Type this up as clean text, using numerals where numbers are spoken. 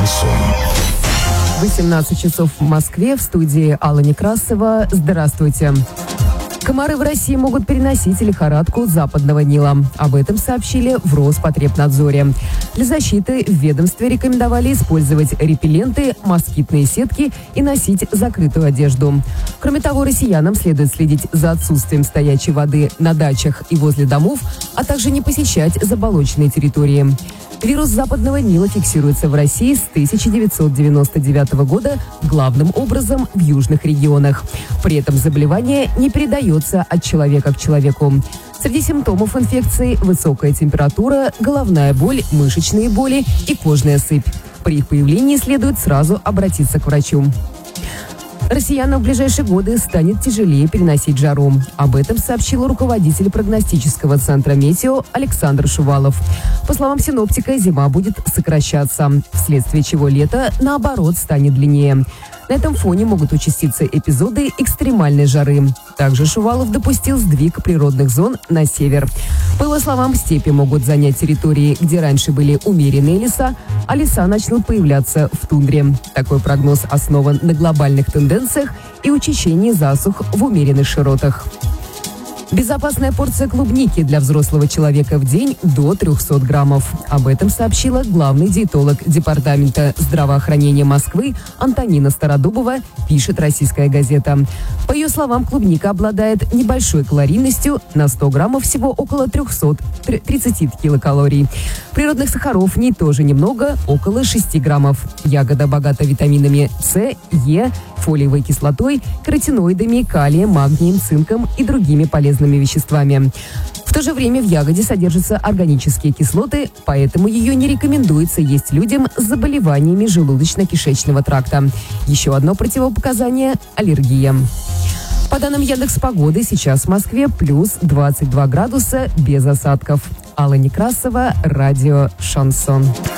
Шансон. 18 часов в Москве, в студии Алла Некрасова. Здравствуйте. Комары в России могут переносить лихорадку западного Нила. Об этом сообщили в Роспотребнадзоре. Для защиты в ведомстве рекомендовали использовать репелленты, москитные сетки и носить закрытую одежду. Кроме того, россиянам следует следить за отсутствием стоячей воды на дачах и возле домов, а также не посещать заболоченные территории. Вирус западного Нила фиксируется в России с 1999 года главным образом в южных регионах. При этом заболевание не передается от человека к человеку. Среди симптомов инфекции – высокая температура, головная боль, мышечные боли и кожная сыпь. При их появлении следует сразу обратиться к врачу. Россиянам в ближайшие годы станет тяжелее переносить жару. Об этом сообщил руководитель прогностического центра «Метео» Александр Шувалов. По словам синоптика, зима будет сокращаться, вследствие чего лето, наоборот, станет длиннее. На этом фоне могут участиться эпизоды экстремальной жары. Также Шувалов допустил сдвиг природных зон на север. По его словам, степи могут занять территории, где раньше были умеренные леса, а леса начнут появляться в тундре. Такой прогноз основан на глобальных тенденциях и учащении засух в умеренных широтах. Безопасная порция клубники для взрослого человека в день до 300 граммов. Об этом сообщила главный диетолог Департамента здравоохранения Москвы Антонина Стародубова, пишет «Российская газета». По ее словам, клубника обладает небольшой калорийностью, на 100 граммов всего около 330 килокалорий. Природных сахаров в ней тоже немного, около 6 граммов. Ягода богата витаминами С, Е, фолиевой кислотой, каротиноидами, калием, магнием, цинком и другими полезными веществами. В то же время в ягоде содержатся органические кислоты, поэтому ее не рекомендуется есть людям с заболеваниями желудочно-кишечного тракта. Еще одно противопоказание – аллергия. По данным Яндекс.Погоды, сейчас в Москве плюс 22 градуса без осадков. Алла Некрасова, радио «Шансон».